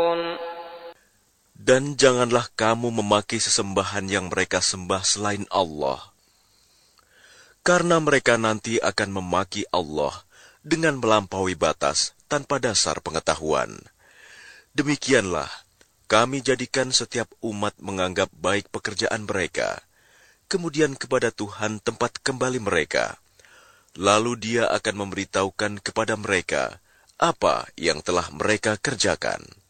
Dan janganlah kamu memaki sesembahan yang mereka sembah selain Allah, karena mereka nanti akan memaki Allah dengan melampaui batas tanpa dasar pengetahuan. Demikianlah, kami jadikan setiap umat menganggap baik pekerjaan mereka, kemudian kepada Tuhan tempat kembali mereka. Lalu Dia akan memberitahukan kepada mereka apa yang telah mereka kerjakan.